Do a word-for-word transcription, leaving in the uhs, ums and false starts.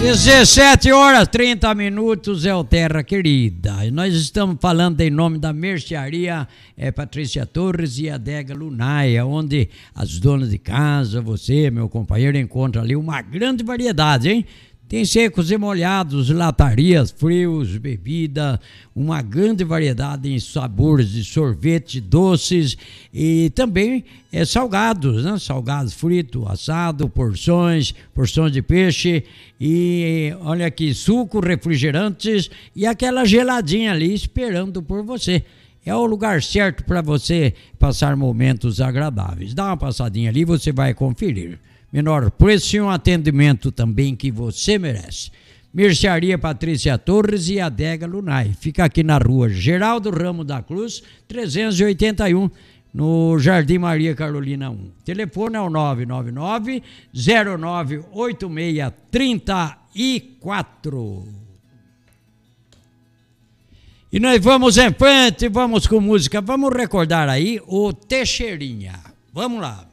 dezessete horas, trinta minutos é o Terra Querida. E nós estamos falando em nome da Mercearia é, Patrícia Torres e Adega Lunaia, onde as donas de casa, você, meu companheiro, encontram ali uma grande variedade, hein? Tem secos e molhados, latarias, frios, bebida, uma grande variedade em sabores de sorvete, doces e também é, salgados, né? Salgados frito, assado, porções, porções de peixe e olha aqui, suco, refrigerantes e aquela geladinha ali esperando por você. É o lugar certo para você passar momentos agradáveis. Dá uma passadinha ali, você vai conferir. Menor preço e um atendimento também que você merece. Mercearia Patrícia Torres e Adega Lunai. Fica aqui na rua Geraldo Ramos da Cruz, trezentos e oitenta e um, no Jardim Maria Carolina um. Telefone é o nove nove nove, zero nove oito seis, três quatro. E nós vamos em frente, vamos com música. Vamos recordar aí o Teixeirinha. Vamos lá.